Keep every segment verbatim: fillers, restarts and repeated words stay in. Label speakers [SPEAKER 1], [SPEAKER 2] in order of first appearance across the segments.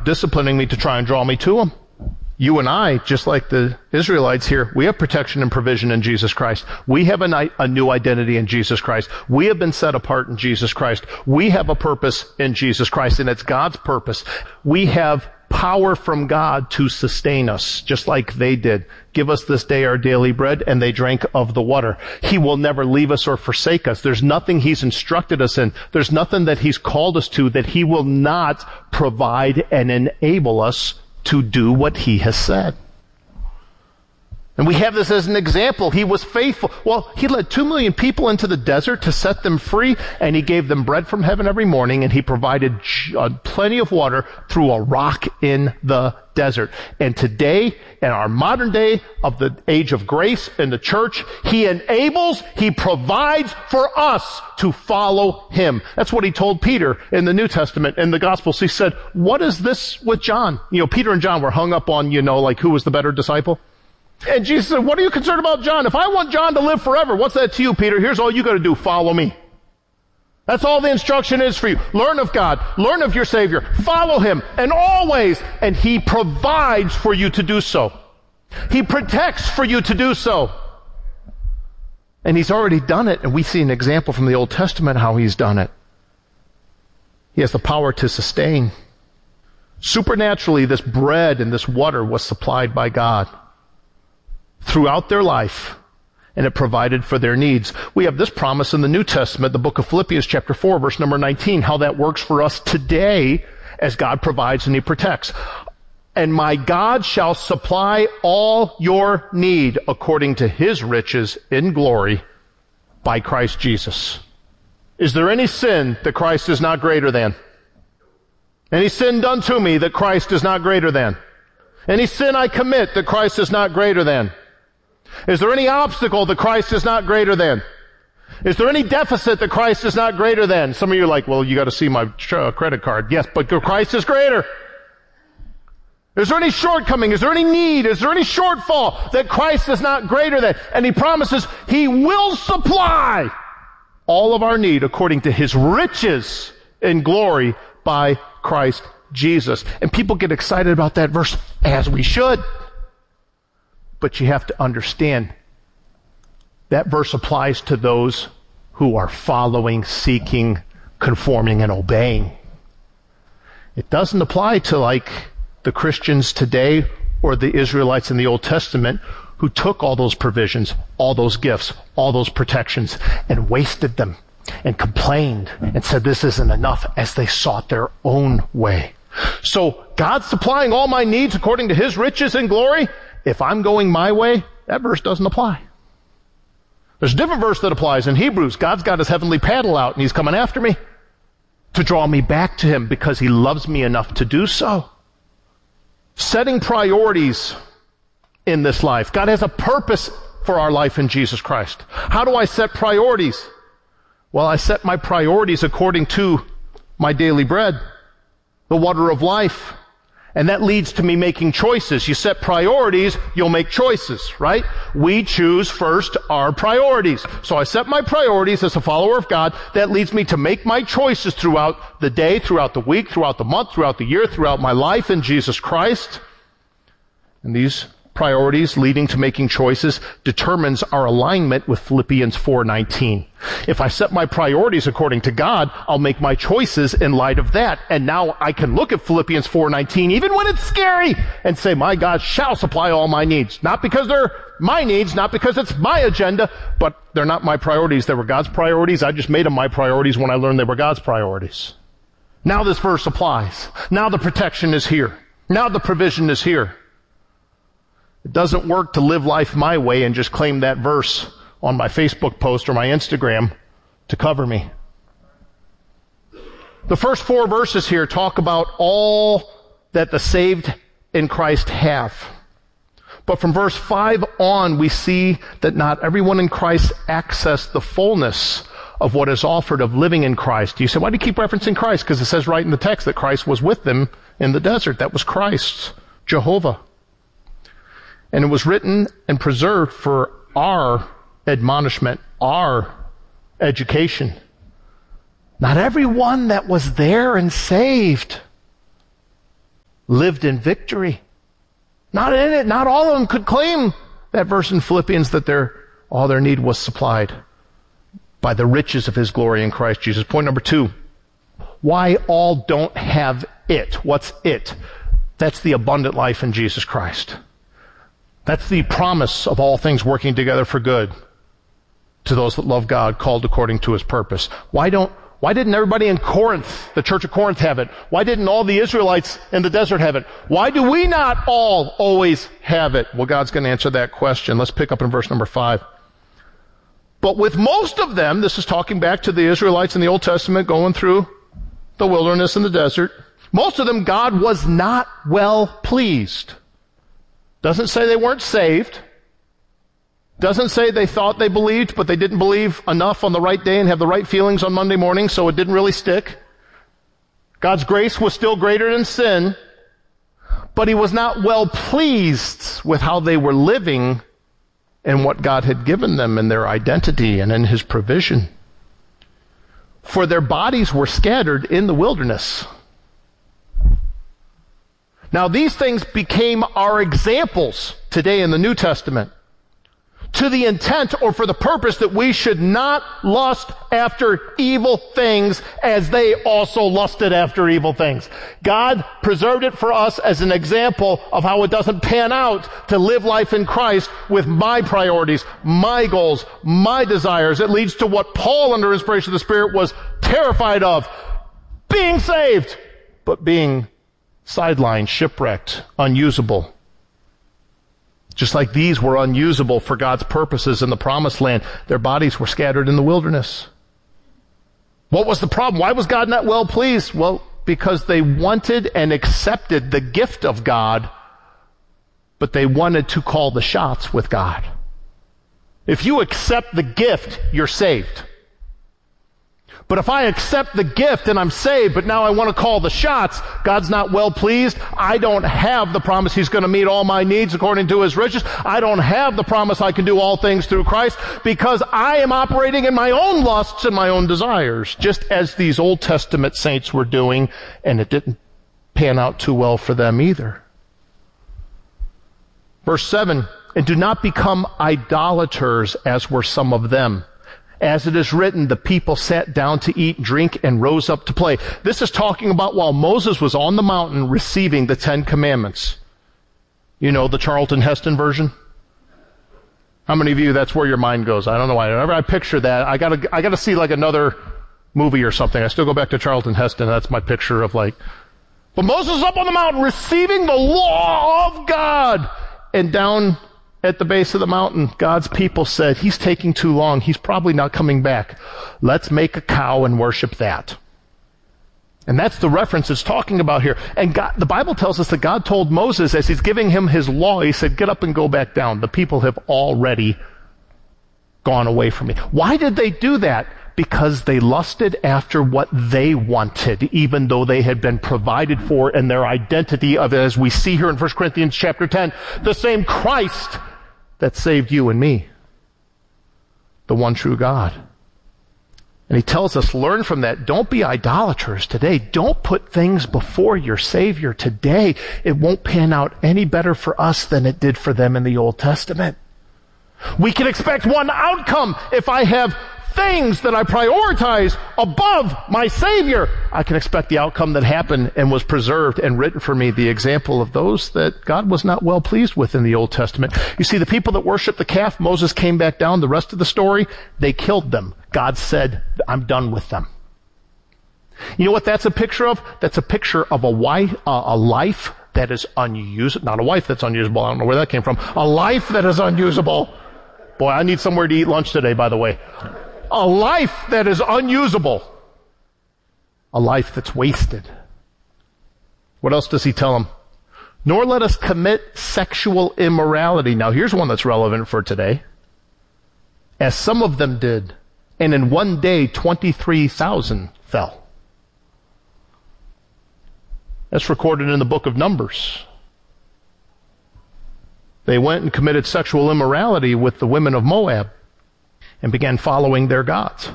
[SPEAKER 1] disciplining me to try and draw me to him. You and I, just like the Israelites here, we have protection and provision in Jesus Christ. We have a, a new identity in Jesus Christ. We have been set apart in Jesus Christ. We have a purpose in Jesus Christ, and it's God's purpose. We have power from God to sustain us, just like they did. Give us this day our daily bread, and they drank of the water. He will never leave us or forsake us. There's nothing he's instructed us in. There's nothing that he's called us to that he will not provide and enable us to do what he has said. And we have this as an example. He was faithful. Well, he led two million people into the desert to set them free, and he gave them bread from heaven every morning, and he provided uh, plenty of water through a rock in the desert. And today, in our modern day of the age of grace in the church, he enables, he provides for us to follow him. That's what he told Peter in the New Testament, in the Gospels. He said, what is this with John? You know, Peter and John were hung up on, you know, like who was the better disciple? And Jesus said, what are you concerned about John? If I want John to live forever, what's that to you, Peter? Here's all you got to do. Follow me. That's all the instruction is for you. Learn of God. Learn of your Savior. Follow him. And always. And he provides for you to do so. He protects for you to do so. And he's already done it. And we see an example from the Old Testament how he's done it. He has the power to sustain. Supernaturally, this bread and this water was supplied by God throughout their life, and it provided for their needs. We have this promise in the New Testament, the book of Philippians chapter four, verse number nineteen, how that works for us today as God provides and he protects. And my God shall supply all your need according to his riches in glory by Christ Jesus. Is there any sin that Christ is not greater than? Any sin done to me that Christ is not greater than? Any sin I commit that Christ is not greater than? Is there any obstacle that Christ is not greater than? Is there any deficit that Christ is not greater than? Some of you are like, well, you got to see my uh, credit card. Yes, but Christ is greater. Is there any shortcoming? Is there any need? Is there any shortfall that Christ is not greater than? And he promises he will supply all of our need according to his riches in glory by Christ Jesus. And people get excited about that verse, as we should. But you have to understand that verse applies to those who are following, seeking, conforming, and obeying. It doesn't apply to like the Christians today or the Israelites in the Old Testament who took all those provisions, all those gifts, all those protections, and wasted them and complained and said this isn't enough as they sought their own way. So God's supplying all my needs according to his riches and glory. If I'm going my way, that verse doesn't apply. There's a different verse that applies in Hebrews. God's got his heavenly paddle out and he's coming after me to draw me back to him because he loves me enough to do so. Setting priorities in this life. God has a purpose for our life in Jesus Christ. How do I set priorities? Well, I set my priorities according to my daily bread, the water of life. And that leads to me making choices. You set priorities, you'll make choices, right? We choose first our priorities. So I set my priorities as a follower of God. That leads me to make my choices throughout the day, throughout the week, throughout the month, throughout the year, throughout my life in Jesus Christ. And these priorities leading to making choices determines our alignment with Philippians four nineteen. If I set my priorities according to God, I'll make my choices in light of that. And now I can look at Philippians four nineteen, even when it's scary, and say, my God shall supply all my needs. Not because they're my needs, not because it's my agenda, but they're not my priorities. They were God's priorities. I just made them my priorities when I learned they were God's priorities. Now this verse applies. Now the protection is here. Now the provision is here. It doesn't work to live life my way and just claim that verse on my Facebook post or my Instagram to cover me. The first four verses here talk about all that the saved in Christ have. But from verse five on, we see that not everyone in Christ accessed the fullness of what is offered of living in Christ. You say, why do you keep referencing Christ? Because it says right in the text that Christ was with them in the desert. That was Christ, Jehovah. And it was written and preserved for our admonishment, our education. Not everyone that was there and saved lived in victory. Not in it. Not all of them could claim that verse in Philippians that their, all their need was supplied by the riches of his glory in Christ Jesus. Point number two. Why all don't have it? What's it? That's the abundant life in Jesus Christ. That's the promise of all things working together for good to those that love God, called according to his purpose. Why don't Why didn't everybody in Corinth, the church of Corinth, have it? Why didn't all the Israelites in the desert have it? Why do we not all always have it? Well, God's going to answer that question. Let's pick up in verse number five. But with most of them, this is talking back to the Israelites in the Old Testament going through the wilderness and the desert, most of them God was not well pleased. Doesn't say they weren't saved. Doesn't say they thought they believed, but they didn't believe enough on the right day and have the right feelings on Monday morning, so it didn't really stick. God's grace was still greater than sin, but he was not well pleased with how they were living and what God had given them in their identity and in his provision. For their bodies were scattered in the wilderness. Now these things became our examples today in the New Testament, to the intent or for the purpose that we should not lust after evil things as they also lusted after evil things. God preserved it for us as an example of how it doesn't pan out to live life in Christ with my priorities, my goals, my desires. It leads to what Paul, under inspiration of the Spirit, was terrified of. Being saved, but being sidelined, shipwrecked, unusable. Just like these were unusable for God's purposes in the promised land, their bodies were scattered in the wilderness. What was the problem? Why was God not well pleased? Well, because they wanted and accepted the gift of God, but they wanted to call the shots with God. If you accept the gift, you're saved. But if I accept the gift and I'm saved, but now I want to call the shots, God's not well pleased. I don't have the promise he's going to meet all my needs according to his riches. I don't have the promise I can do all things through Christ because I am operating in my own lusts and my own desires, just as these Old Testament saints were doing, and it didn't pan out too well for them either. Verse seven, and do not become idolaters as were some of them. As it is written, the people sat down to eat, drink, and rose up to play. This is talking about while Moses was on the mountain receiving the Ten Commandments. You know the Charlton Heston version? How many of you, that's where your mind goes? I don't know why. Whenever I picture that, I gotta, I gotta see like another movie or something. I still go back to Charlton Heston. That's my picture of like, but Moses is up on the mountain receiving the law of God. And down at the base of the mountain, God's people said, he's taking too long. He's probably not coming back. Let's make a cow and worship that. And that's the reference it's talking about here. And God, the Bible tells us that God told Moses as he's giving him his law, he said, get up and go back down. The people have already gone away from me. Why did they do that? Because they lusted after what they wanted, even though they had been provided for in their identity of, as we see here in First Corinthians chapter ten, the same Christ that saved you and me, the one true God. And he tells us, learn from that. Don't be idolaters today. Don't put things before your Savior today. It won't pan out any better for us than it did for them in the Old Testament. We can expect one outcome if I have things that I prioritize above my Savior. I can expect the outcome that happened and was preserved and written for me, the example of those that God was not well pleased with in the Old Testament. You see, the people that worshiped the calf, Moses came back down. The rest of the story, they killed them. God said, I'm done with them. You know what that's a picture of? That's a picture of a wife, uh, a life that is unusable. Not a wife that's unusable. I don't know where that came from. A life that is unusable. Boy, I need somewhere to eat lunch today, by the way. A life that is unusable. A life that's wasted. What else does he tell them? Nor let us commit sexual immorality. Now here's one that's relevant for today. As some of them did. And in one day, twenty-three thousand fell. That's recorded in the book of Numbers. They went and committed sexual immorality with the women of Moab and began following their gods.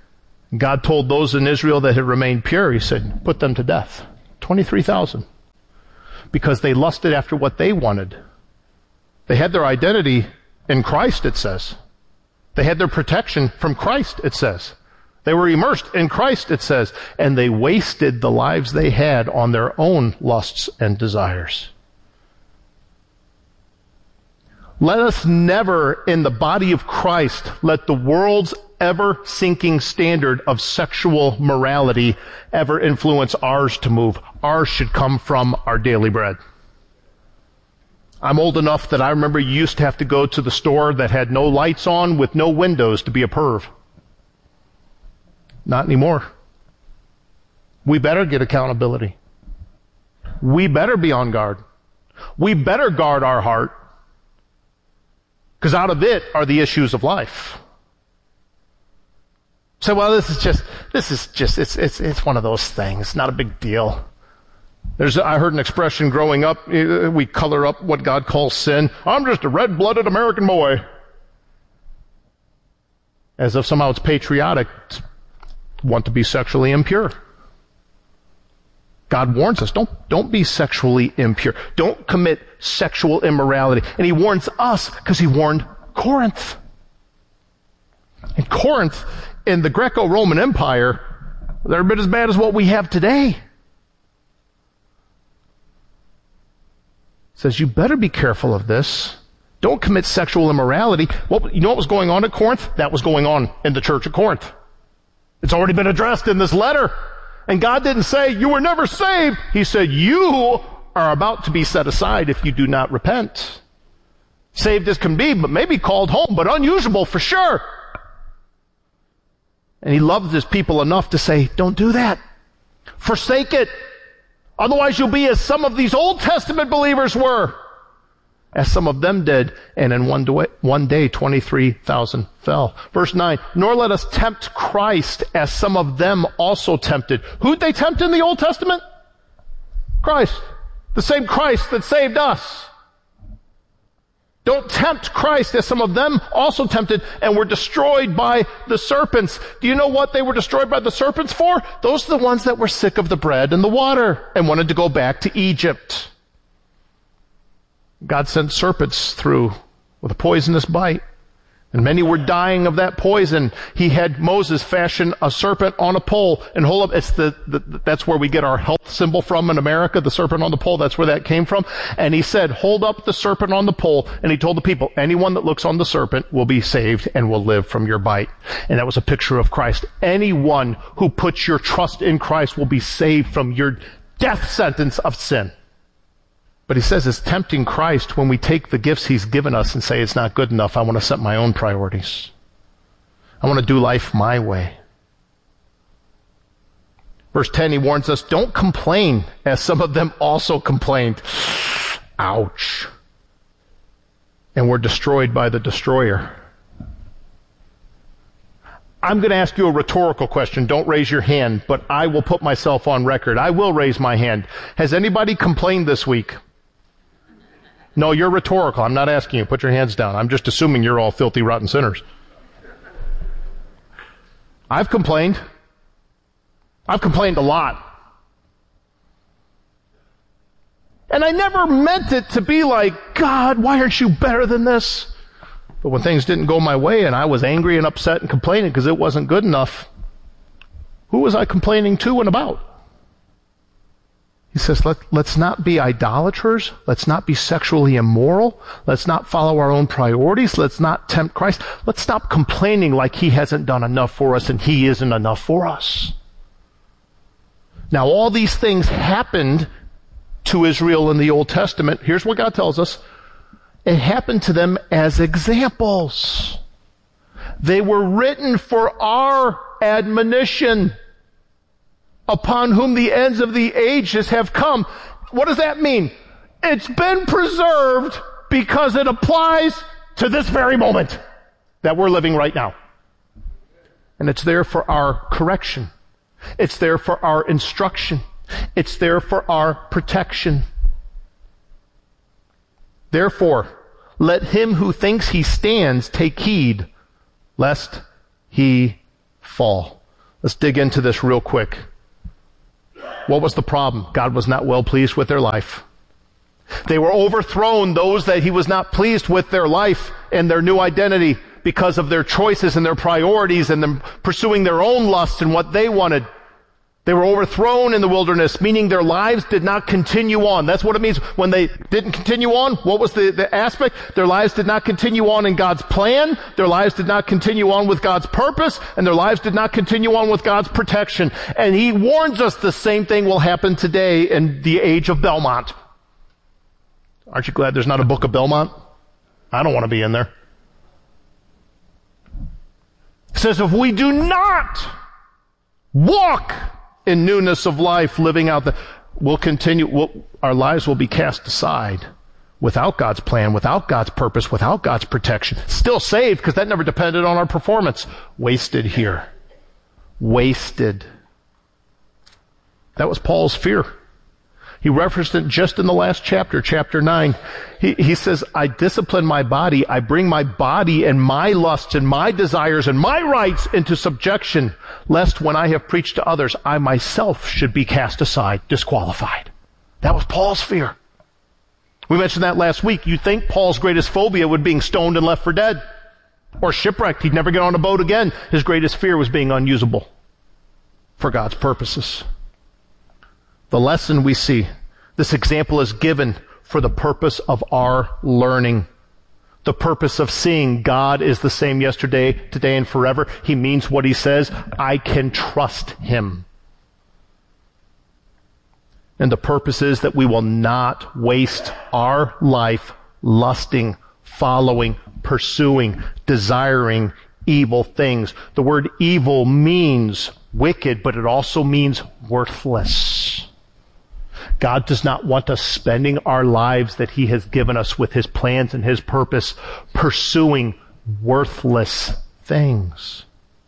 [SPEAKER 1] God told those in Israel that had remained pure, he said, put them to death. twenty-three thousand. because they lusted after what they wanted. They had their identity in Christ, it says. They had their protection from Christ, it says. They were immersed in Christ, it says. And they wasted the lives they had on their own lusts and desires. Let us never, in the body of Christ, let the world's ever-sinking standard of sexual morality ever influence ours to move. Ours should come from our daily bread. I'm old enough that I remember you used to have to go to the store that had no lights on with no windows to be a perv. Not anymore. We better get accountability. We better be on guard. We better guard our heart, because out of it are the issues of life. So, well, this is just, this is just, it's, it's, it's one of those things. Not a big deal. There's, I heard an expression growing up, we color up what God calls sin. I'm just a red-blooded American boy. As if somehow it's patriotic to want to be sexually impure. God warns us, don't, don't be sexually impure. Don't commit sexual immorality. And he warns us because he warned Corinth. And Corinth, in the Greco-Roman Empire, they're a bit as bad as what we have today. Says, you better be careful of this. Don't commit sexual immorality. What, you know what was going on at Corinth? That was going on in the church at Corinth. It's already been addressed in this letter. And God didn't say, you were never saved. He said, you are about to be set aside if you do not repent. Saved as can be, but maybe called home, but unusable for sure. And he loved his people enough to say, don't do that. Forsake it. Otherwise you'll be as some of these Old Testament believers were, as some of them did, and in one day, one day twenty-three thousand fell. Verse nine, nor let us tempt Christ as some of them also tempted. Who'd they tempt in the Old Testament? Christ. The same Christ that saved us. Don't tempt Christ as some of them also tempted and were destroyed by the serpents. Do you know what they were destroyed by the serpents for? Those are the ones that were sick of the bread and the water and wanted to go back to Egypt. God sent serpents through with a poisonous bite. And many were dying of that poison. He had Moses fashion a serpent on a pole and hold up. It's the, the, that's where we get our health symbol from in America, the serpent on the pole. That's where that came from. And he said, hold up the serpent on the pole. And he told the people, anyone that looks on the serpent will be saved and will live from your bite. And that was a picture of Christ. Anyone who puts your trust in Christ will be saved from your death sentence of sin. But he says it's tempting Christ when we take the gifts he's given us and say it's not good enough. I want to set my own priorities. I want to do life my way. Verse ten, he warns us, don't complain as some of them also complained. Ouch. And were destroyed by the destroyer. I'm going to ask you a rhetorical question. Don't raise your hand, but I will put myself on record. I will raise my hand. Has anybody complained this week? No, you're rhetorical. I'm not asking you. Put your hands down. I'm just assuming you're all filthy, rotten sinners. I've complained. I've complained a lot. And I never meant it to be like, God, why aren't you better than this? But when things didn't go my way and I was angry and upset and complaining because it wasn't good enough, who was I complaining to and about? He says, Let, let's not be idolaters. Let's not be sexually immoral. Let's not follow our own priorities. Let's not tempt Christ. Let's stop complaining like he hasn't done enough for us and he isn't enough for us. Now, all these things happened to Israel in the Old Testament. Here's what God tells us. It happened to them as examples. They were written for our admonition, upon whom the ends of the ages have come. What does that mean? It's been preserved because it applies to this very moment that we're living right now. And it's there for our correction. It's there for our instruction. It's there for our protection. Therefore, let him who thinks he stands take heed, lest he fall. Let's dig into this real quick. What was the problem? God was not well pleased with their life. They were overthrown, those that he was not pleased with their life and their new identity because of their choices and their priorities and them pursuing their own lusts and what they wanted. They were overthrown in the wilderness, meaning their lives did not continue on. That's what it means when they didn't continue on. What was the, the aspect? Their lives did not continue on in God's plan. Their lives did not continue on with God's purpose. And their lives did not continue on with God's protection. And he warns us the same thing will happen today in the age of Belmont. Aren't you glad there's not a book of Belmont? I don't want to be in there. It says if we do not walk in newness of life, living out the, we'll continue, we'll, our lives will be cast aside without God's plan, without God's purpose, without God's protection. Still saved, because that never depended on our performance. Wasted here. Wasted. That was Paul's fear. He referenced it just in the last chapter, chapter nine. He, he says, I discipline my body. I bring my body and my lusts and my desires and my rights into subjection, lest when I have preached to others, I myself should be cast aside, disqualified. That was Paul's fear. We mentioned that last week. You'd think Paul's greatest phobia was being stoned and left for dead or shipwrecked. He'd never get on a boat again. His greatest fear was being unusable for God's purposes. The lesson we see, this example is given for the purpose of our learning. The purpose of seeing God is the same yesterday, today, and forever. He means what he says. I can trust him. And the purpose is that we will not waste our life lusting, following, pursuing, desiring evil things. The word evil means wicked, but it also means worthless. God does not want us spending our lives that he has given us with his plans and his purpose pursuing worthless things.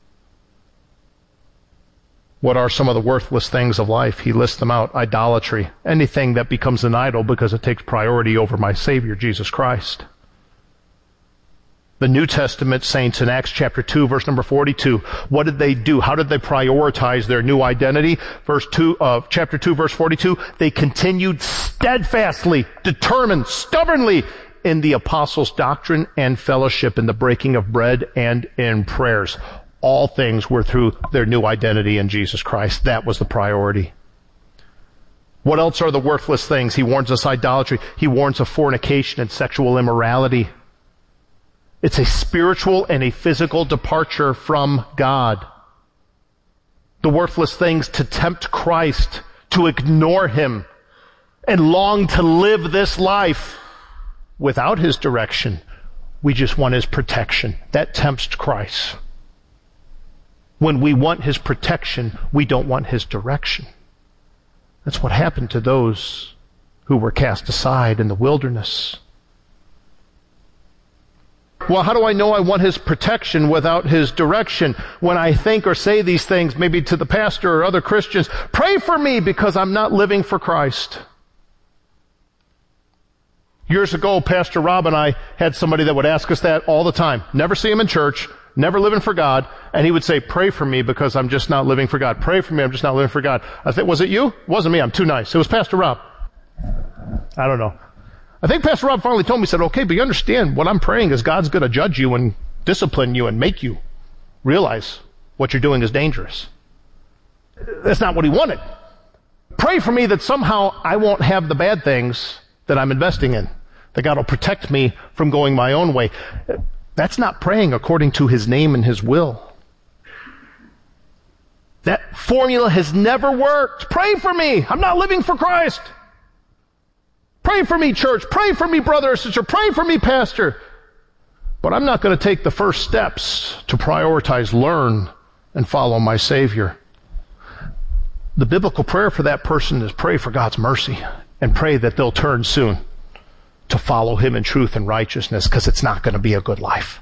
[SPEAKER 1] What are some of the worthless things of life? He lists them out. Idolatry. Anything that becomes an idol because it takes priority over my Savior, Jesus Christ. The New Testament saints in Acts chapter two, verse number forty-two, what did they do? How did they prioritize their new identity? Verse two, uh, chapter two, verse forty-two, they continued steadfastly, determined, stubbornly in the apostles' doctrine and fellowship, in the breaking of bread and in prayers. All things were through their new identity in Jesus Christ. That was the priority. What else are the worthless things? He warns us idolatry. He warns of fornication and sexual immorality. It's a spiritual and a physical departure from God. The worthless things to tempt Christ, to ignore him, and long to live this life without his direction. We just want his protection. That tempts Christ. When we want his protection, we don't want his direction. That's what happened to those who were cast aside in the wilderness. Well, how do I know I want his protection without his direction? When I think or say these things, maybe to the pastor or other Christians, pray for me because I'm not living for Christ. Years ago, Pastor Rob and I had somebody that would ask us that all the time. Never see him in church, never living for God, and he would say, pray for me because I'm just not living for God. Pray for me, I'm just not living for God. I said, was it you? It wasn't me, I'm too nice. It was Pastor Rob. I don't know. I think Pastor Rob finally told me, he said, okay, but you understand what I'm praying is God's going to judge you and discipline you and make you realize what you're doing is dangerous. That's not what he wanted. Pray for me that somehow I won't have the bad things that I'm investing in, that God will protect me from going my own way. That's not praying according to his name and his will. That formula has never worked. Pray for me. I'm not living for Christ. Pray for me, church. Pray for me, brother or sister. Pray for me, pastor. But I'm not going to take the first steps to prioritize, learn, and follow my Savior. The biblical prayer for that person is pray for God's mercy and pray that they'll turn soon to follow him in truth and righteousness, because it's not going to be a good life.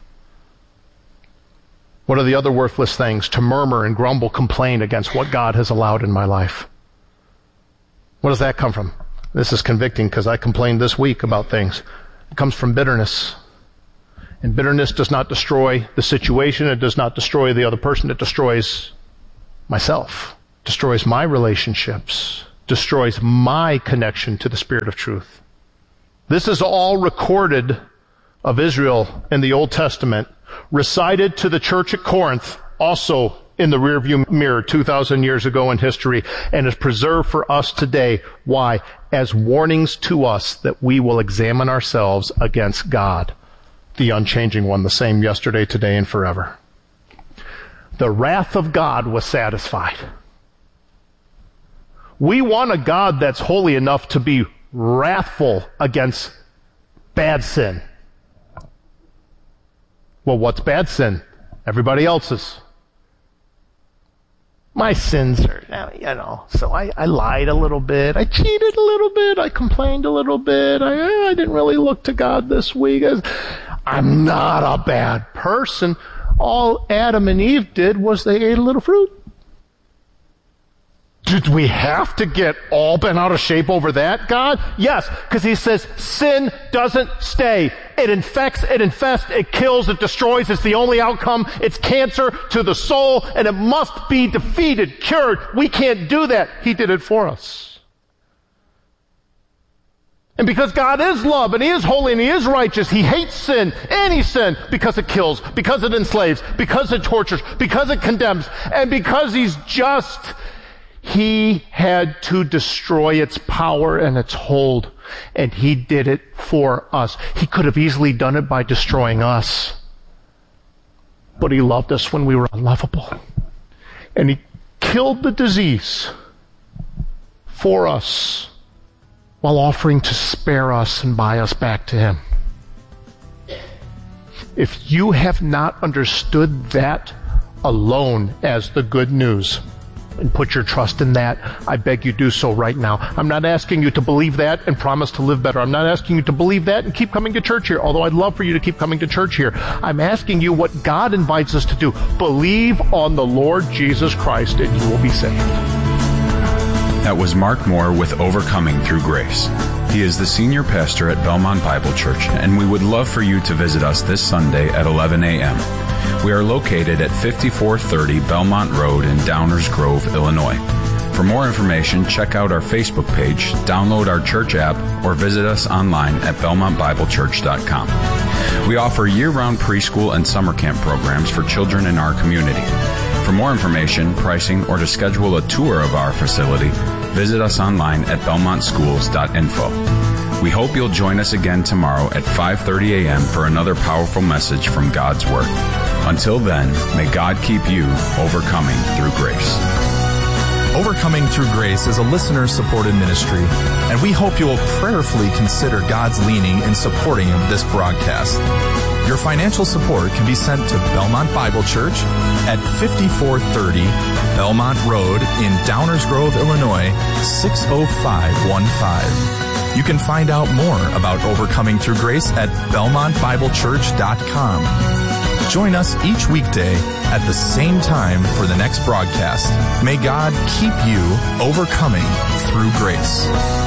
[SPEAKER 1] What are the other worthless things? To murmur and grumble, complain against what God has allowed in my life. What does that come from? This is convicting because I complained this week about things. It comes from bitterness. And bitterness does not destroy the situation. It does not destroy the other person. It destroys myself, destroys my relationships, destroys my connection to the Spirit of truth. This is all recorded of Israel in the Old Testament, recited to the church at Corinth, also in the rearview mirror two thousand years ago in history, and is preserved for us today. Why? As warnings to us that we will examine ourselves against God, the unchanging one, the same yesterday, today, and forever. The wrath of God was satisfied. We want a God that's holy enough to be wrathful against bad sin. Well, what's bad sin? Everybody else's. My sins are, you know, so I, I lied a little bit. I cheated a little bit. I complained a little bit. I, I didn't really look to God this week. I'm not a bad person. All Adam and Eve did was they ate a little fruit. Did we have to get all bent out of shape over that, God? Yes, because he says sin doesn't stay. It infects, it infests, it kills, it destroys. It's the only outcome. It's cancer to the soul, and it must be defeated, cured. We can't do that. He did it for us. And because God is love, and he is holy, and he is righteous, he hates sin, any sin, because it kills, because it enslaves, because it tortures, because it condemns, and because he's just, he had to destroy its power and its hold, and he did it for us. He could have easily done it by destroying us, but he loved us when we were unlovable, and he killed the disease for us while offering to spare us and buy us back to him. If you have not understood that alone as the good news, and put your trust in that, I beg you do so right now. I'm not asking you to believe that and promise to live better. I'm not asking you to believe that and keep coming to church here, although I'd love for you to keep coming to church here. I'm asking you what God invites us to do. Believe on the Lord Jesus Christ and you will be saved.
[SPEAKER 2] That was Mark Moore with Overcoming Through Grace. He is the senior pastor at Belmont Bible Church, and we would love for you to visit us this Sunday at eleven a.m. We are located at fifty-four thirty Belmont Road in Downers Grove, Illinois. For more information, check out our Facebook page, download our church app, or visit us online at belmont bible church dot com. We offer year-round preschool and summer camp programs for children in our community. For more information, pricing, or to schedule a tour of our facility, visit us online at belmont schools dot info. We hope you'll join us again tomorrow at five thirty a.m. for another powerful message from God's Word. Until then, may God keep you overcoming through grace.
[SPEAKER 3] Overcoming Through Grace is a listener-supported ministry, and we hope you will prayerfully consider God's leading in supporting of this broadcast. Your financial support can be sent to Belmont Bible Church at fifty-four thirty Belmont Road in Downers Grove, Illinois, six oh five one five. You can find out more about Overcoming Through Grace at belmont bible church dot com. Join us each weekday at the same time for the next broadcast. May God keep you overcoming through grace.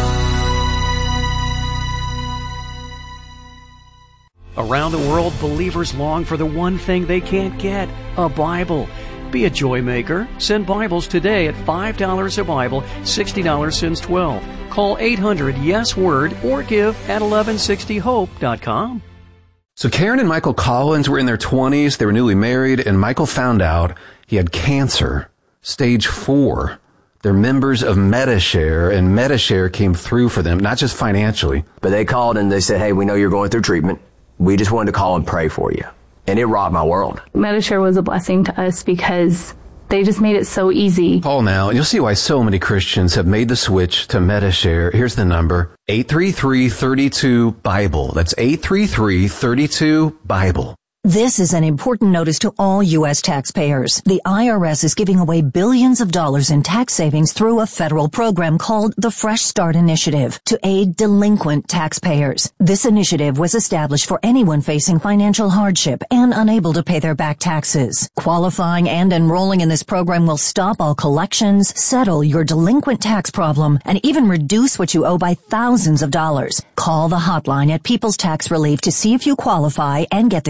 [SPEAKER 4] Around the world, believers long for the one thing they can't get, a Bible. Be a joy maker. Send Bibles today at five dollars a Bible, sixty dollars since twelve. Call eight hundred yes word or give at eleven sixty hope dot com.
[SPEAKER 5] So Karen and Michael Collins were in their twenties. They were newly married, and Michael found out he had cancer, stage four. They're members of Medi-Share, and Medi-Share came through for them, not just financially.
[SPEAKER 6] But they called and they said, hey, we know you're going through treatment. We just wanted to call and pray for you. And it rocked my world.
[SPEAKER 7] Medi-Share was a blessing to us because they just made it so easy.
[SPEAKER 5] Call now, and you'll see why so many Christians have made the switch to Medi-Share. Here's the number, eight three three, three two, BIBLE. That's eight three three, three two, BIBLE.
[SPEAKER 8] This is an important notice to all U S taxpayers. The I R S is giving away billions of dollars in tax savings through a federal program called the Fresh Start Initiative to aid delinquent taxpayers. This initiative was established for anyone facing financial hardship and unable to pay their back taxes. Qualifying and enrolling in this program will stop all collections, settle your delinquent tax problem, and even reduce what you owe by thousands of dollars. Call the hotline at People's Tax Relief to see if you qualify and get this free information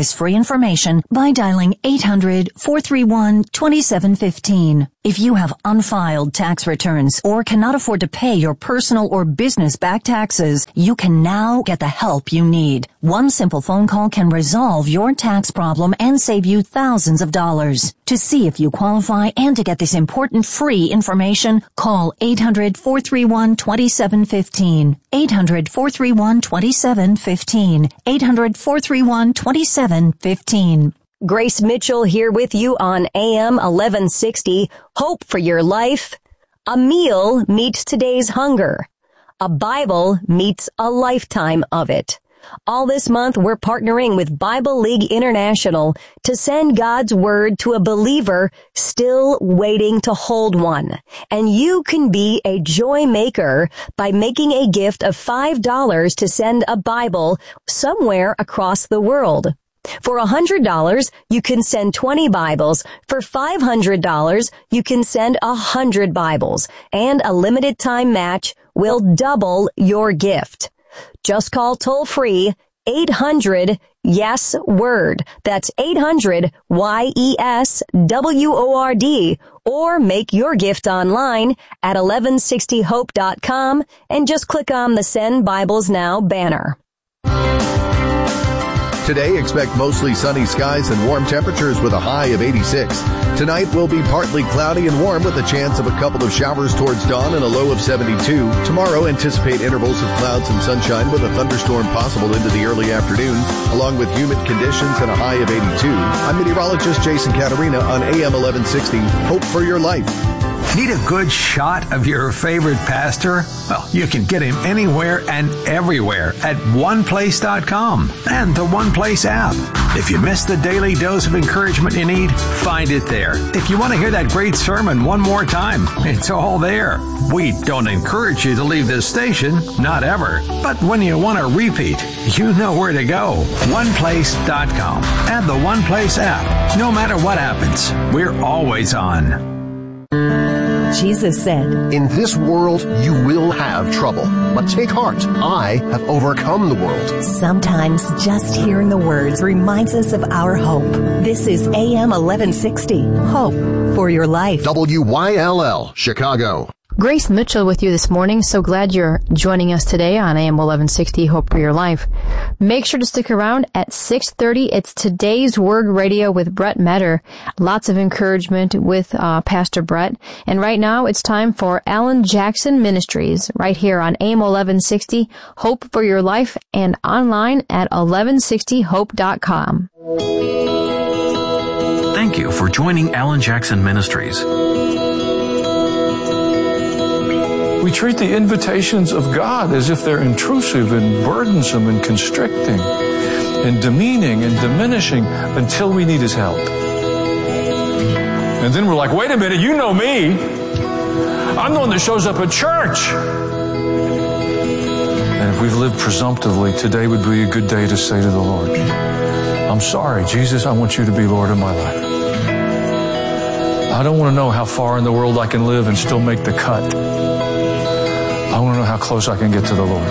[SPEAKER 8] information by dialing eight hundred, four three one, two seven one five. If you have unfiled tax returns or cannot afford to pay your personal or business back taxes, you can now get the help you need. One simple phone call can resolve your tax problem and save you thousands of dollars. To see if you qualify and to get this important free information, call eight hundred, four three one, two seven one five. eight hundred, four three one, two seven one five. eight hundred, four three one, two seven one five.
[SPEAKER 9] Grace Mitchell here with you on A M eleven sixty. Hope for your life. A meal meets today's hunger. A Bible meets a lifetime of it. All this month, we're partnering with Bible League International to send God's Word to a believer still waiting to hold one. And you can be a joy maker by making a gift of five dollars to send a Bible somewhere across the world. For one hundred dollars, you can send twenty Bibles. For five hundred dollars, you can send one hundred Bibles. And a limited time match will double your gift. Just call toll-free eight hundred yes word. That's eight hundred Y E S W O R D. Or make your gift online at eleven sixty hope dot com and just click on the Send Bibles Now banner.
[SPEAKER 10] Today, expect mostly sunny skies and warm temperatures with a high of eighty-six. Tonight will be partly cloudy and warm with a chance of a couple of showers towards dawn and a low of seventy-two. Tomorrow, anticipate intervals of clouds and sunshine with a thunderstorm possible into the early afternoon, along with humid conditions and a high of eighty-two. I'm meteorologist Jason Caterina on A M eleven sixty. Hope for your life.
[SPEAKER 11] Need a good shot of your favorite pastor? Well, you can get him anywhere and everywhere at one place dot com and the OnePlace app. If you missed the daily dose of encouragement you need, find it there. If you want to hear that great sermon one more time, it's all there. We don't encourage you to leave this station, not ever. But when you want to repeat, you know where to go. one place dot com and the OnePlace app. No matter what happens, we're always on.
[SPEAKER 8] Jesus said,
[SPEAKER 12] "In this world you will have trouble, but take heart, I have overcome the world."
[SPEAKER 8] Sometimes just hearing the words reminds us of our hope. This is A M eleven sixty, Hope for Your Life.
[SPEAKER 12] W Y L L, Chicago.
[SPEAKER 13] Grace Mitchell with you this morning. So glad you're joining us today on A M eleven sixty, Hope for Your Life. Make sure to stick around at six thirty. It's Today's Word Radio with Brett Metter. Lots of encouragement with uh, Pastor Brett. And right now it's time for Alan Jackson Ministries right here on A M eleven sixty, Hope for Your Life, and online at eleven sixty hope dot com.
[SPEAKER 14] Thank you for joining Alan Jackson Ministries.
[SPEAKER 15] We treat the invitations of God as if they're intrusive and burdensome and constricting and demeaning and diminishing until we need His help. And then we're like, wait a minute, you know me. I'm the one that shows up at church. And if we've lived presumptively, today would be a good day to say to the Lord, I'm sorry, Jesus, I want you to be Lord of my life. I don't want to know how far in the world I can live and still make the cut. I want to know how close I can get to the Lord.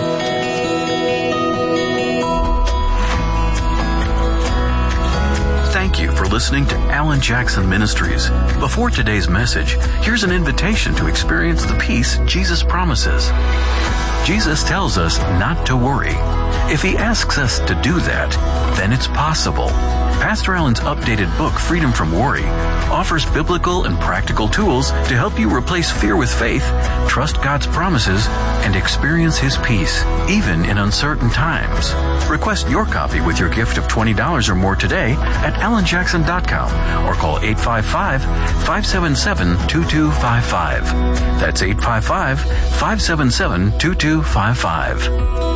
[SPEAKER 14] Thank you for listening to Alan Jackson Ministries. Before today's message, here's an invitation to experience the peace Jesus promises. Jesus tells us not to worry. If He asks us to do that, then it's possible. Pastor Alan's updated book, Freedom from Worry, offers biblical and practical tools to help you replace fear with faith, trust God's promises, and experience His peace, even in uncertain times. Request your copy with your gift of twenty dollars or more today at alan jackson dot com or call eight five five, five seven seven, two two five five. That's eight five five, five seven seven, two two five five.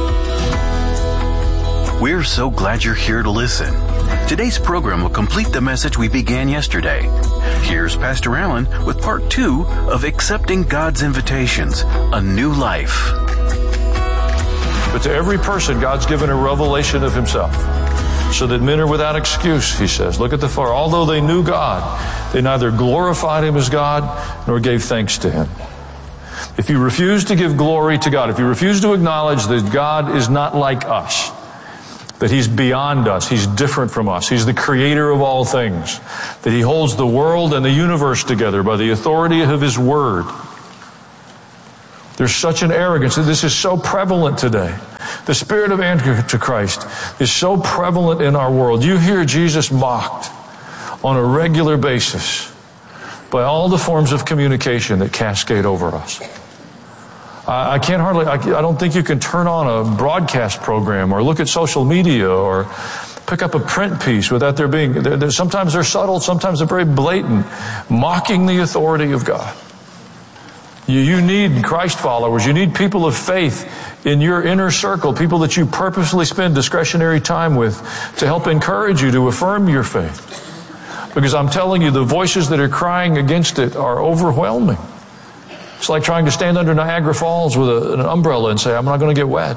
[SPEAKER 14] We're so glad you're here to listen. Today's program will complete the message we began yesterday. Here's Pastor Alan with part two of Accepting God's Invitations, A New Life.
[SPEAKER 15] But to every person, God's given a revelation of Himself, so that men are without excuse, He says. Look at the far. Although they knew God, they neither glorified Him as God nor gave thanks to Him. If you refuse to give glory to God, if you refuse to acknowledge that God is not like us, that He's beyond us. He's different from us. He's the creator of all things. That He holds the world and the universe together by the authority of His word. There's such an arrogance. This is so prevalent today. The spirit of Antichrist is so prevalent in our world. You hear Jesus mocked on a regular basis by all the forms of communication that cascade over us. I can't hardly, I don't think you can turn on a broadcast program or look at social media or pick up a print piece without there being, they're, they're, sometimes they're subtle, sometimes they're very blatant, mocking the authority of God. You, you need Christ followers. You need people of faith in your inner circle, people that you purposely spend discretionary time with to help encourage you to affirm your faith. Because I'm telling you, the voices that are crying against it are overwhelming. It's like trying to stand under Niagara Falls with a, an umbrella and say, I'm not going to get wet.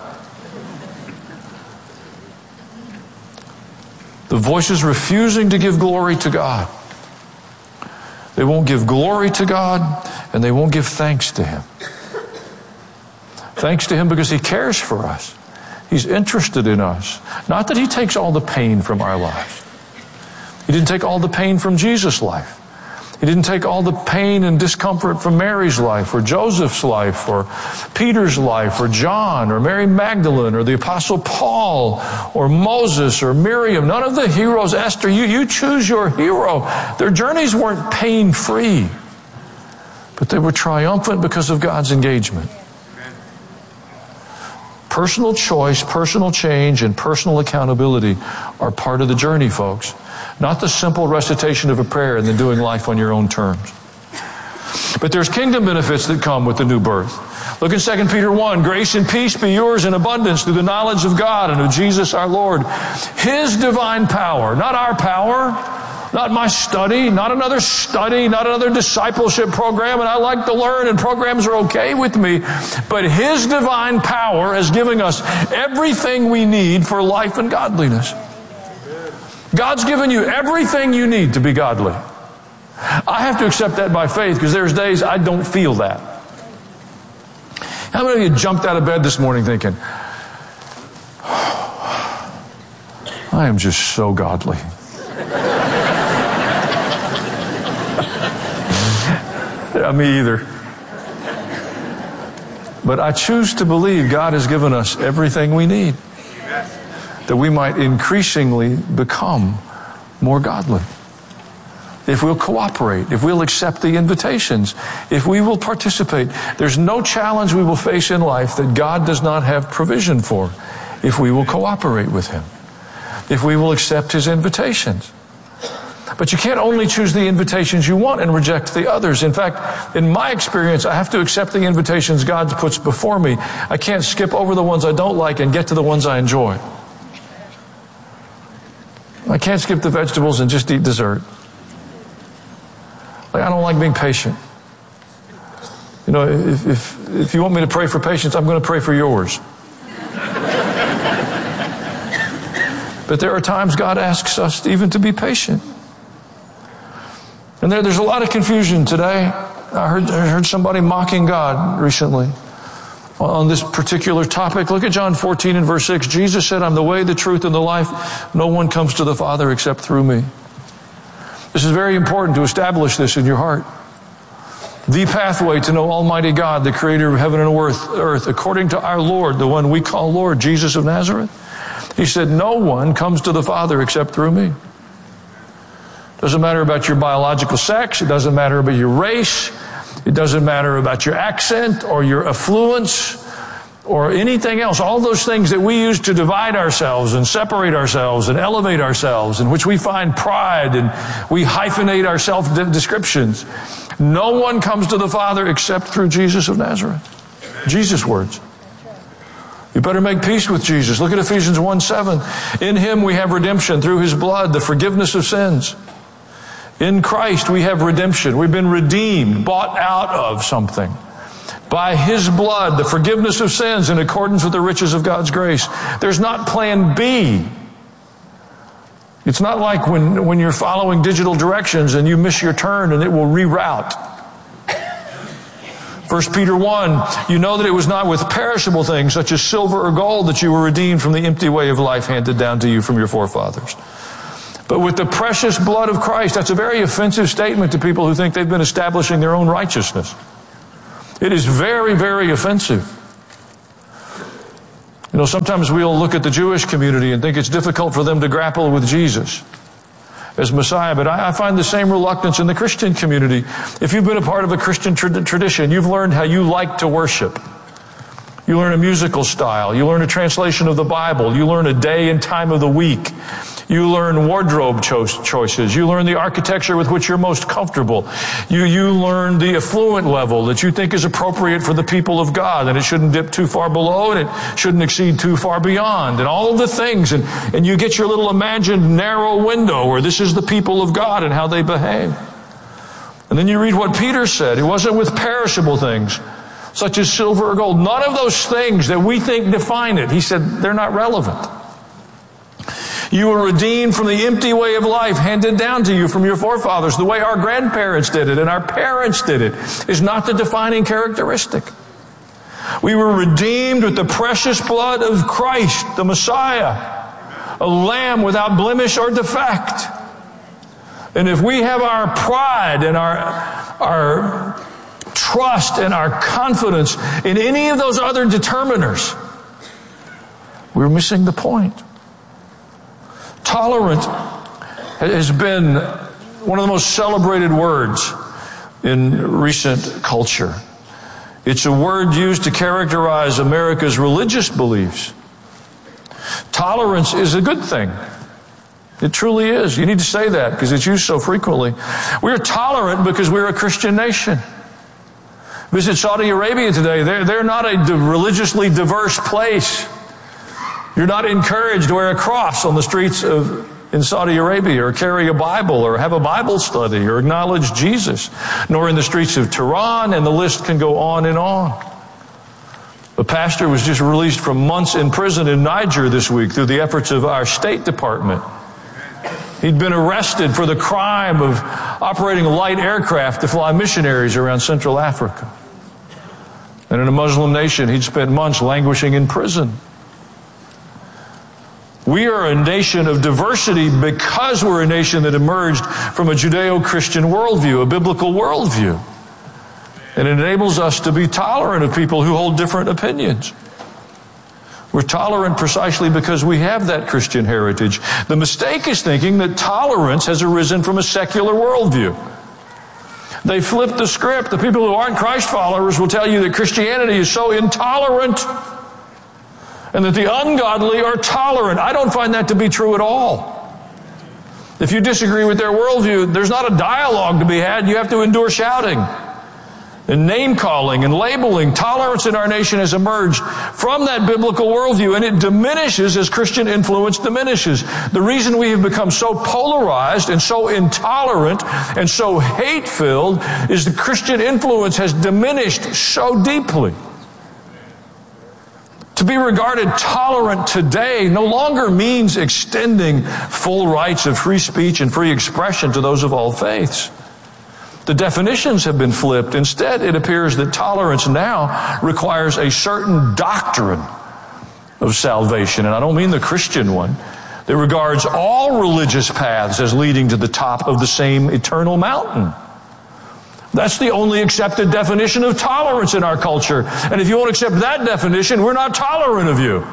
[SPEAKER 15] The voices refusing to give glory to God. They won't give glory to God, and they won't give thanks to Him. Thanks to Him because He cares for us. He's interested in us. Not that He takes all the pain from our lives. He didn't take all the pain from Jesus' life. He didn't take all the pain and discomfort from Mary's life, or Joseph's life, or Peter's life, or John, or Mary Magdalene, or the Apostle Paul, or Moses, or Miriam. None of the heroes. Esther, you, you choose your hero. Their journeys weren't pain-free, but they were triumphant because of God's engagement. Personal choice, personal change, and personal accountability are part of the journey, folks. Not the simple recitation of a prayer and then doing life on your own terms. But there's kingdom benefits that come with the new birth. Look in Second Peter one. Grace and peace be yours in abundance through the knowledge of God and of Jesus our Lord. His divine power, not our power, not my study, not another study, not another discipleship program, and I like to learn and programs are okay with me. But His divine power has given us everything we need for life and godliness. God's given you everything you need to be godly. I have to accept that by faith because there's days I don't feel that. How many of you jumped out of bed this morning thinking, I am just so godly? Yeah, me either. But I choose to believe God has given us everything we need, that we might increasingly become more godly. If we'll cooperate, if we'll accept the invitations, if we will participate. There's no challenge we will face in life that God does not have provision for if we will cooperate with Him, if we will accept His invitations. But you can't only choose the invitations you want and reject the others. In fact, in my experience, I have to accept the invitations God puts before me. I can't skip over the ones I don't like and get to the ones I enjoy. I can't skip the vegetables and just eat dessert. Like, I don't like being patient. You know, if, if, if you want me to pray for patience, I'm going to pray for yours. But there are times God asks us even to be patient. And there, there's a lot of confusion today. I heard, I heard somebody mocking God recently on this particular topic. Look at John fourteen and verse six. Jesus said, I'm the way, the truth, and the life. No one comes to the Father except through me. This is very important to establish this in your heart. The pathway to know Almighty God, the creator of heaven and earth, according to our Lord, the one we call Lord, Jesus of Nazareth. He said, no one comes to the Father except through me. Doesn't matter about your biological sex. It doesn't matter about your race. It doesn't matter about your accent or your affluence or anything else. All those things that we use to divide ourselves and separate ourselves and elevate ourselves, in which we find pride and we hyphenate our self-descriptions. No one comes to the Father except through Jesus of Nazareth. Jesus' words. You better make peace with Jesus. Look at Ephesians one seven. In Him we have redemption through His blood, the forgiveness of sins. In Christ we have redemption. We've been redeemed, bought out of something. By His blood, the forgiveness of sins in accordance with the riches of God's grace. There's not plan B. It's not like when, when you're following digital directions and you miss your turn and it will reroute. First Peter one, you know that it was not with perishable things such as silver or gold that you were redeemed from the empty way of life handed down to you from your forefathers, but with the precious blood of Christ. That's a very offensive statement to people who think they've been establishing their own righteousness. It is very, very offensive. You know, sometimes we'll look at the Jewish community and think it's difficult for them to grapple with Jesus as Messiah, but I, I find the same reluctance in the Christian community. If you've been a part of a Christian tra- tradition, you've learned how you like to worship. You learn a musical style. You learn a translation of the Bible. You learn a day and time of the week. You learn wardrobe cho- choices. You learn the architecture with which you're most comfortable. You, you learn the affluent level that you think is appropriate for the people of God, and it shouldn't dip too far below, and it shouldn't exceed too far beyond, and all of the things. And, and you get your little imagined narrow window where this is the people of God and how they behave. And then you read what Peter said. It wasn't with perishable things, such as silver or gold. None of those things that we think define it. He said they're not relevant. You were redeemed from the empty way of life handed down to you from your forefathers. The way our grandparents did it and our parents did it is not the defining characteristic. We were redeemed with the precious blood of Christ, the Messiah, a lamb without blemish or defect. And if we have our pride and our, our trust and our confidence in any of those other determiners, we're missing the point. Tolerant has been one of the most celebrated words in recent culture. It's a word used to characterize America's religious beliefs. Tolerance is a good thing. It truly is. You need to say that because it's used so frequently. We're tolerant because we're a Christian nation. Visit Saudi Arabia today. They're, they're not a di- religiously diverse place. You're not encouraged to wear a cross on the streets of in Saudi Arabia, or carry a Bible, or have a Bible study, or acknowledge Jesus, nor in the streets of Tehran, and the list can go on and on. A pastor was just released from months in prison in Niger this week through the efforts of our State Department. He'd been arrested for the crime of operating a light aircraft to fly missionaries around Central Africa. And in a Muslim nation, he'd spent months languishing in prison. We are a nation of diversity because we're a nation that emerged from a Judeo-Christian worldview, a biblical worldview. And it enables us to be tolerant of people who hold different opinions. We're tolerant precisely because we have that Christian heritage. The mistake is thinking that tolerance has arisen from a secular worldview. They flip the script. The people who aren't Christ followers will tell you that Christianity is so intolerant and that the ungodly are tolerant. I don't find that to be true at all. If you disagree with their worldview, there's not a dialogue to be had. You have to endure shouting and name-calling and labeling. Tolerance in our nation has emerged from that biblical worldview, and it diminishes as Christian influence diminishes. The reason we have become so polarized and so intolerant and so hate-filled is the Christian influence has diminished so deeply. To be regarded tolerant today no longer means extending full rights of free speech and free expression to those of all faiths. The definitions have been flipped. Instead, it appears that tolerance now requires a certain doctrine of salvation, and I don't mean the Christian one, that regards all religious paths as leading to the top of the same eternal mountain. That's the only accepted definition of tolerance in our culture. And if you won't accept that definition, we're not tolerant of you.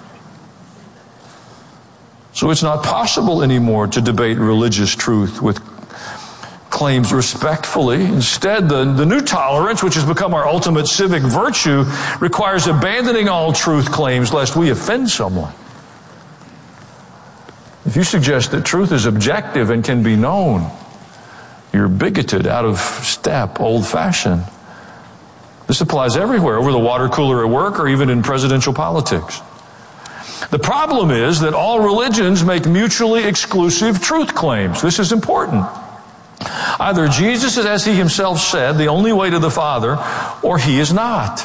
[SPEAKER 15] So it's not possible anymore to debate religious truth with claims respectfully. Instead, the, the new tolerance, which has become our ultimate civic virtue, requires abandoning all truth claims lest we offend someone. If you suggest that truth is objective and can be known, you're bigoted, out of step, old-fashioned. This applies everywhere, over the water cooler at work or even in presidential politics. The problem is that all religions make mutually exclusive truth claims. This is important. Either Jesus is, as he himself said, the only way to the Father, or he is not.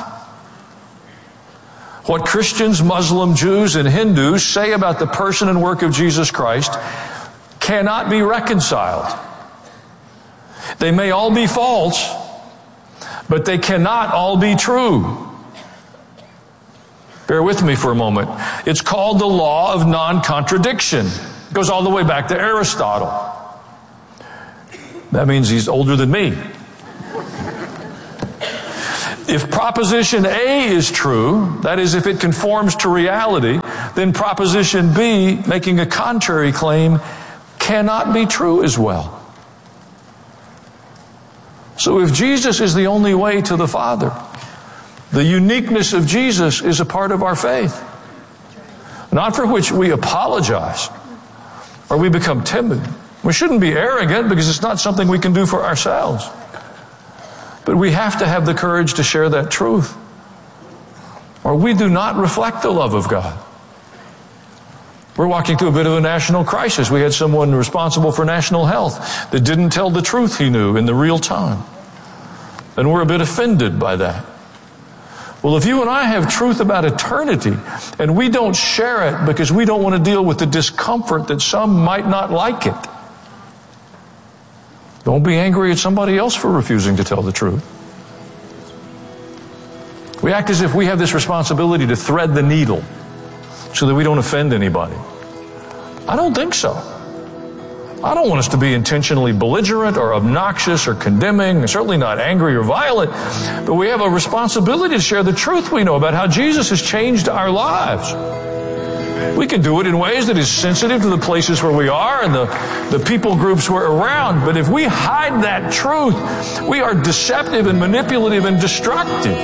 [SPEAKER 15] What Christians, Muslim, Jews, and Hindus say about the person and work of Jesus Christ cannot be reconciled. They may all be false, but they cannot all be true. Bear with me for a moment. It's called the law of non-contradiction. It goes all the way back to Aristotle. That means he's older than me. If proposition A is true, that is, if it conforms to reality, then proposition B, making a contrary claim, cannot be true as well. So if Jesus is the only way to the Father, the uniqueness of Jesus is a part of our faith, not for which we apologize or we become timid. We shouldn't be arrogant because it's not something we can do for ourselves. But we have to have the courage to share that truth, or we do not reflect the love of God. We're walking through a bit of a national crisis. We had someone responsible for national health that didn't tell the truth he knew in the real time. And we're a bit offended by that. Well, if you and I have truth about eternity and we don't share it because we don't want to deal with the discomfort that some might not like it, don't be angry at somebody else for refusing to tell the truth. We act as if we have this responsibility to thread the needle so that we don't offend anybody. I don't think so. I don't want us to be intentionally belligerent or obnoxious or condemning, and certainly not angry or violent, but we have a responsibility to share the truth we know about how Jesus has changed our lives. We can do it in ways that is sensitive to the places where we are and the, the people groups we're around, but if we hide that truth, we are deceptive and manipulative and destructive.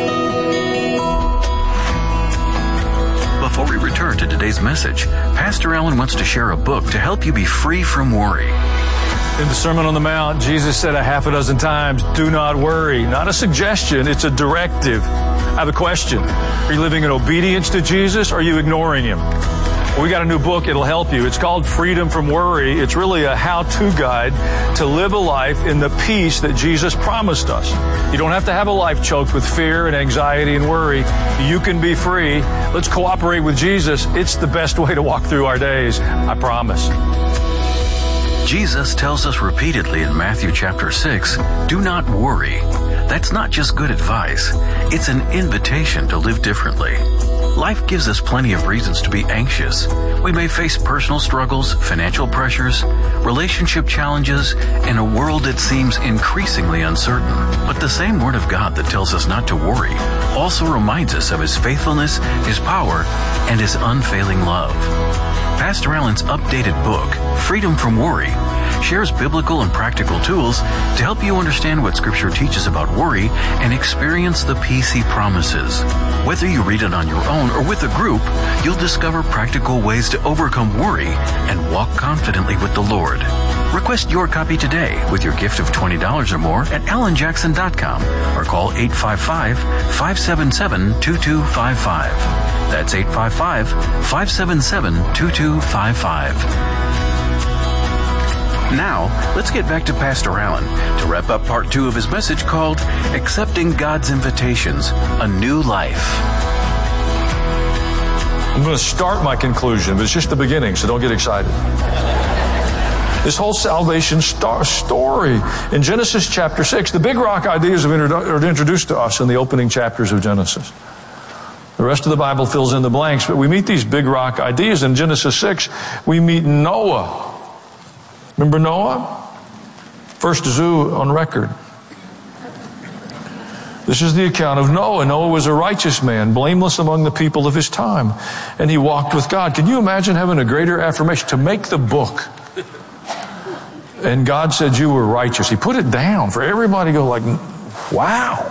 [SPEAKER 14] Before we return to today's message, Pastor Allen wants to share a book to help you be free from worry.
[SPEAKER 15] In the Sermon on the Mount, Jesus said a half a dozen times, do not worry. Not a suggestion, it's a directive. I have a question. Are you living in obedience to Jesus, or are you ignoring Him? Well, we got a new book, it'll help you. It's called Freedom from Worry. It's really a how-to guide to live a life in the peace that Jesus promised us. You don't have to have a life choked with fear and anxiety and worry. You can be free. Let's cooperate with Jesus. It's the best way to walk through our days. I promise.
[SPEAKER 14] Jesus tells us repeatedly in Matthew chapter six, do not worry. That's not just good advice. It's an invitation to live differently. Life gives us plenty of reasons to be anxious. We may face personal struggles, financial pressures, relationship challenges, and a world that seems increasingly uncertain. But the same Word of God that tells us not to worry also reminds us of His faithfulness, His power, and His unfailing love. Pastor Allen's updated book, Freedom from Worry, shares biblical and practical tools to help you understand what Scripture teaches about worry and experience the peace He promises. Whether you read it on your own or with a group, you'll discover practical ways to overcome worry and walk confidently with the Lord. Request your copy today with your gift of twenty dollars or more at alan jackson dot com or call eight five five, five seven seven, two two five five. That's eight five five, five seven seven, two two five five. Now, let's get back to Pastor Allen to wrap up part two of his message called Accepting God's Invitations, A New Life.
[SPEAKER 15] I'm going to start my conclusion, but it's just the beginning, so don't get excited. This whole salvation star story in Genesis chapter six, the big rock ideas are introduced to us in the opening chapters of Genesis. The rest of the Bible fills in the blanks, but we meet these big rock ideas. In Genesis six, we meet Noah. Remember Noah? First zoo on record. This is the account of Noah. Noah was a righteous man, blameless among the people of his time, and he walked with God. Can you imagine having a greater affirmation to make the book? And God said you were righteous. He put it down for everybody to go like, wow.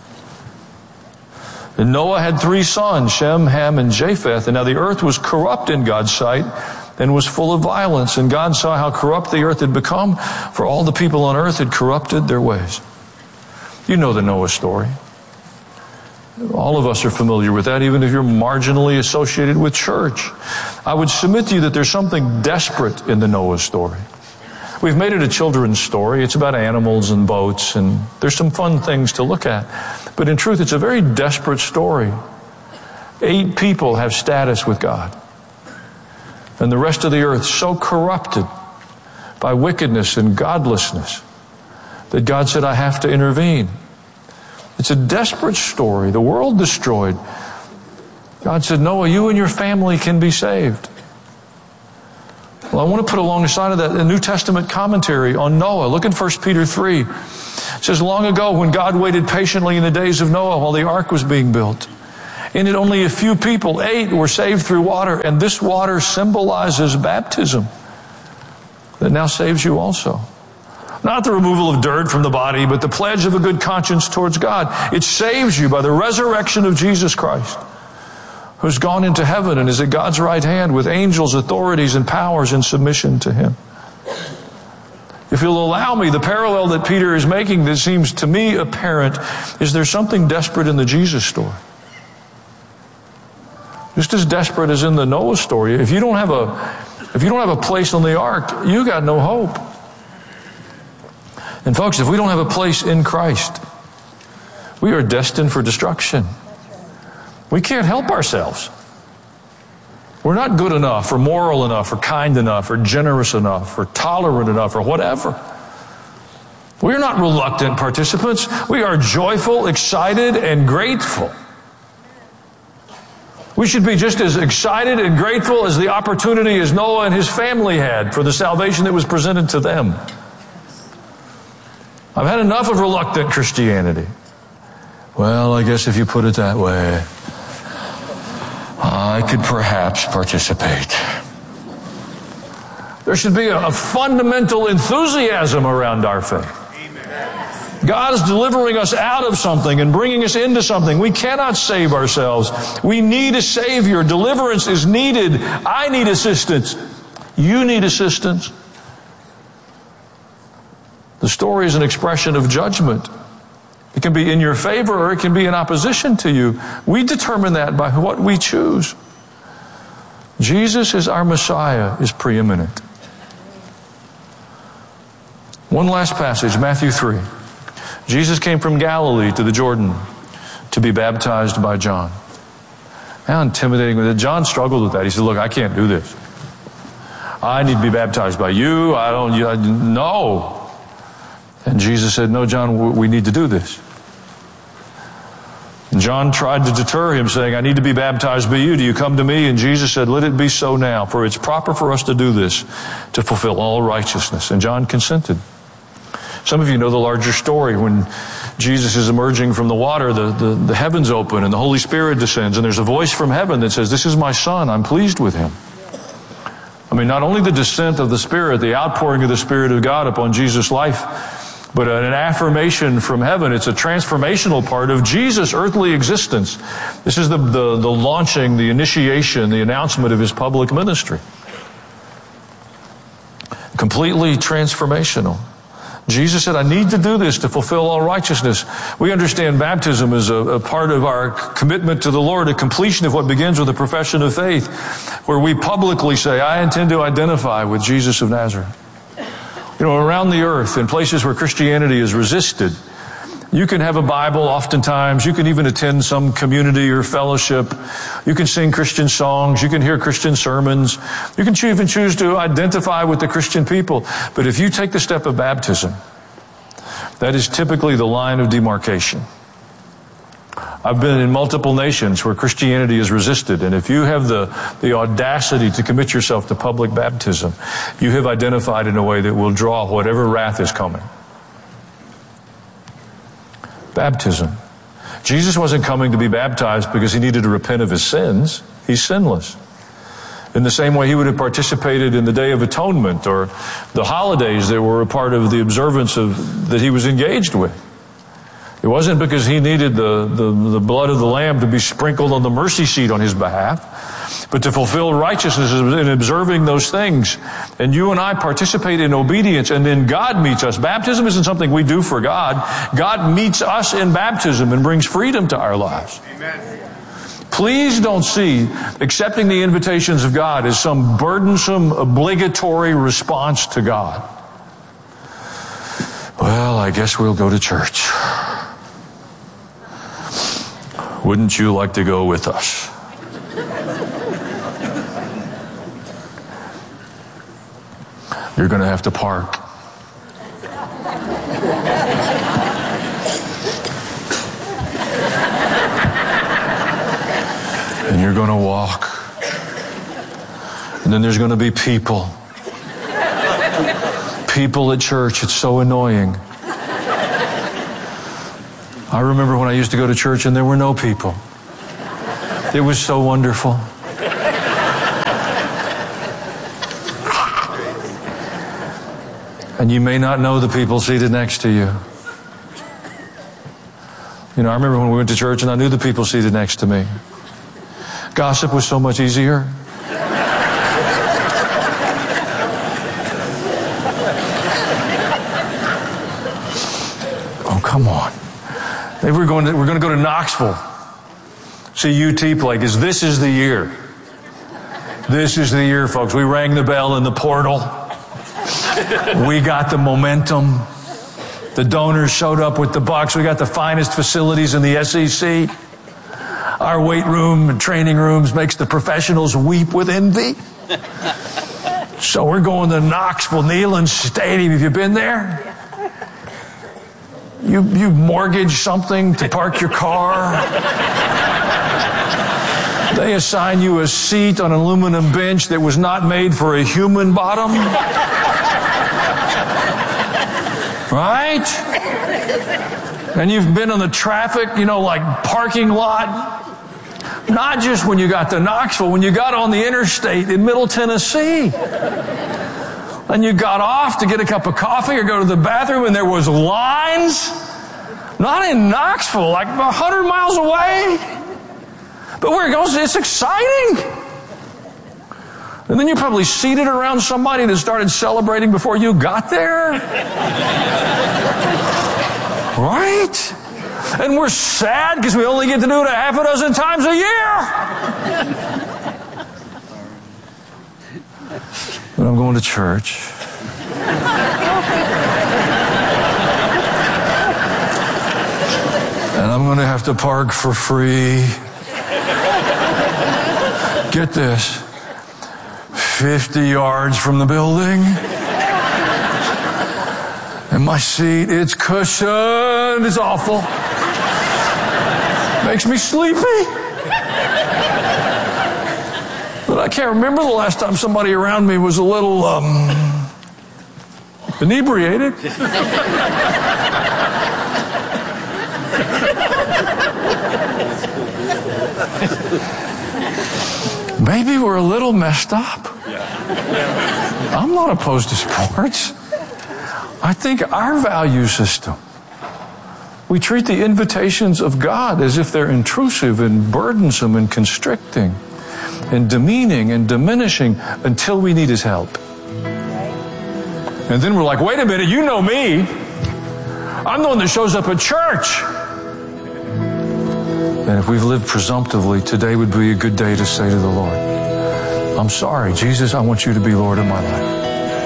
[SPEAKER 15] And Noah had three sons, Shem, Ham, and Japheth. And now the earth was corrupt in God's sight and was full of violence. And God saw how corrupt the earth had become, for all the people on earth had corrupted their ways. You know the Noah story. All of us are familiar with that, even if you're marginally associated with church. I would submit to you that there's something desperate in the Noah story. We've made it a children's story. It's about animals and boats, and there's some fun things to look at. But in truth, it's a very desperate story. Eight people have status with God. And the rest of the earth so corrupted by wickedness and godlessness that God said, I have to intervene. It's a desperate story. The world destroyed. God said, Noah, you and your family can be saved. Well, I want to put alongside of that a New Testament commentary on Noah. Look in First Peter three. It says, long ago when God waited patiently in the days of Noah while the ark was being built, in it only a few people, eight, were saved through water, and this water symbolizes baptism that now saves you also. Not the removal of dirt from the body, but the pledge of a good conscience towards God. It saves you by the resurrection of Jesus Christ, who's gone into heaven and is at God's right hand with angels, authorities, and powers in submission to Him. If you'll allow me, the parallel that Peter is making that seems to me apparent is there's something desperate in the Jesus story. Just as desperate as in the Noah story. If you don't have a, if you don't have a place on the ark, you got no hope. And folks, if we don't have a place in Christ, we are destined for destruction. We can't help ourselves. We're not good enough, or moral enough, or kind enough, or generous enough, or tolerant enough, or whatever. We're not reluctant participants. We are joyful, excited, and grateful. We should be just as excited and grateful as the opportunity as Noah and his family had for the salvation that was presented to them. I've had enough of reluctant Christianity. Well, I guess if you put it that way, I could perhaps participate. There should be a, a fundamental enthusiasm around our faith. God is delivering us out of something and bringing us into something. We cannot save ourselves. We need a Savior. Deliverance is needed. I need assistance. You need assistance. The story is an expression of judgment. It can be in your favor or it can be in opposition to you. We determine that by what we choose. Jesus as our Messiah is preeminent. One last passage, Matthew three. Jesus came from Galilee to the Jordan to be baptized by John. How intimidating was it? John struggled with that. He said, look, I can't do this. I need to be baptized by you. I don't, you, no. And Jesus said, no, John, we need to do this. And John tried to deter him, saying, I need to be baptized by you. Do you come to me? And Jesus said, let it be so now, for it's proper for us to do this to fulfill all righteousness. And John consented. Some of you know the larger story. When Jesus is emerging from the water, the, the, the heavens open and the Holy Spirit descends, and there's a voice from heaven that says, this is my Son, I'm pleased with him. I mean, not only the descent of the Spirit, the outpouring of the Spirit of God upon Jesus' life, but an affirmation from heaven. It's a transformational part of Jesus' earthly existence. This is the, the, the launching, the initiation, the announcement of his public ministry. Completely transformational. Jesus said, I need to do this to fulfill all righteousness. We understand baptism as a, a part of our commitment to the Lord, a completion of what begins with a profession of faith, where we publicly say, I intend to identify with Jesus of Nazareth. You know, around the earth, in places where Christianity is resisted, you can have a Bible oftentimes. You can even attend some community or fellowship. You can sing Christian songs. You can hear Christian sermons. You can even choose to identify with the Christian people. But if you take the step of baptism, that is typically the line of demarcation. I've been in multiple nations where Christianity is resisted, and if you have the, the audacity to commit yourself to public baptism, you have identified in a way that will draw whatever wrath is coming. Baptism. Jesus wasn't coming to be baptized because he needed to repent of his sins. He's sinless. In the same way he would have participated in the Day of Atonement or the holidays that were a part of the observance of that he was engaged with. It wasn't because he needed the, the, the blood of the Lamb to be sprinkled on the mercy seat on his behalf, but to fulfill righteousness in observing those things. And you and I participate in obedience, and then God meets us. Baptism isn't something we do for God. God meets us in baptism and brings freedom to our lives. Amen. Please don't see accepting the invitations of God as some burdensome, obligatory response to God. Well, I guess we'll go to church. Wouldn't you like to go with us? You're going to have to park. you're going to walk. And then there's going to be people. People at church. It's so annoying. I remember when I used to go to church and there were no people. It was so wonderful. And you may not know the people seated next to you. You know, I remember when we went to church and I knew the people seated next to me. Gossip was so much easier. Oh, come on. They were going to, we're going to go to Knoxville. See U T play, because this is the year. This is the year, folks. We rang the bell in the portal. We got the momentum. The donors showed up with the bucks. We got the finest facilities in the S E C. Our weight room and training rooms makes the professionals weep with envy. So we're going to Knoxville, Neyland Stadium. Have you been there? You, you mortgage something to park your car. They assign you a seat on an aluminum bench that was not made for a human bottom. Right? And you've been on the traffic, you know, like parking lot. Not just when you got to Knoxville, when you got on the interstate in Middle Tennessee. And you got off to get a cup of coffee or go to the bathroom and there was lines. Not in Knoxville, like a hundred miles away. But where it goes, it's exciting. And then you're probably seated around somebody that started celebrating before you got there. Right? And we're sad because we only get to do it a half a dozen times a year. But I'm going to church. And I'm going to have to park for free. Get this. fifty yards from the building. And my seat, it's cushioned. It's awful. Makes me sleepy. But I can't remember the last time somebody around me was a little, um, inebriated. Maybe we're a little messed up. I'm not opposed to sports. I think our value system, we treat the invitations of God as if they're intrusive and burdensome and constricting and demeaning and diminishing until we need His help. And then we're like, wait a minute, you know me. I'm the one that shows up at church. And if we've lived presumptively, today would be a good day to say to the Lord, I'm sorry, Jesus, I want you to be Lord of my life.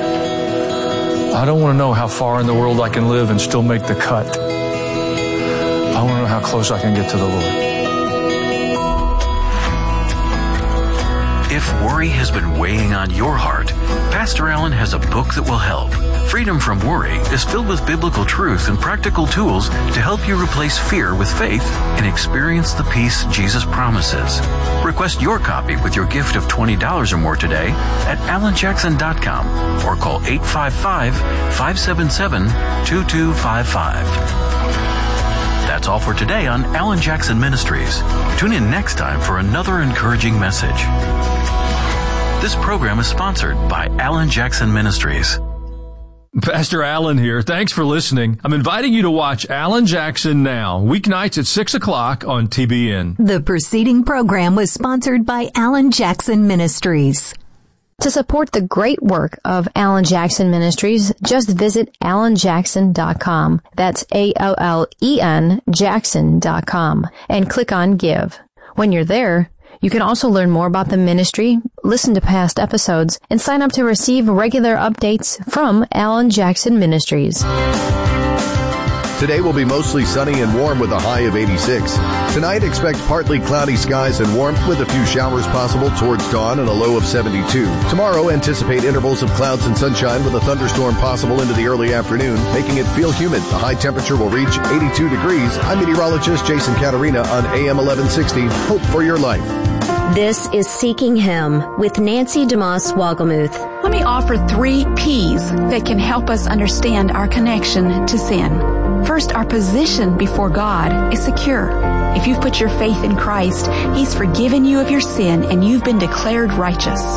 [SPEAKER 15] I don't want to know how far in the world I can live and still make the cut. I want to know how close I can get to the Lord.
[SPEAKER 14] If worry has been weighing on your heart, Pastor Allen has a book that will help. Freedom from Worry is filled with biblical truth and practical tools to help you replace fear with faith and experience the peace Jesus promises. Request your copy with your gift of twenty dollars or more today at alan jackson dot com or call eight five five, five seven seven, two two five five. That's all for today on Alan Jackson Ministries. Tune in next time for another encouraging message. This program is sponsored by Alan Jackson Ministries.
[SPEAKER 16] Pastor Allen here. Thanks for listening. I'm inviting you to watch Alan Jackson Now, weeknights at six o'clock on T B N.
[SPEAKER 8] The preceding program was sponsored by Alan Jackson Ministries.
[SPEAKER 13] To support the great work of Alan Jackson Ministries, just visit alan jackson dot com. That's A L L E N Jackson dot com and click on Give. When you're there, you can also learn more about the ministry, listen to past episodes, and sign up to receive regular updates from Alan Jackson Ministries.
[SPEAKER 10] Today will be mostly sunny and warm with a high of eighty-six. Tonight, expect partly cloudy skies and warmth with a few showers possible towards dawn and a low of seventy-two. Tomorrow, anticipate intervals of clouds and sunshine with a thunderstorm possible into the early afternoon, making it feel humid. The high temperature will reach eighty-two degrees. I'm meteorologist Jason Caterina on A M eleven sixty. Hope for your life.
[SPEAKER 9] This is Seeking Him with Nancy DeMoss Wogelmuth.
[SPEAKER 17] Let me offer three P's that can help us understand our connection to sin. First, our position before God is secure. If you've put your faith in Christ, He's forgiven you of your sin and you've been declared righteous.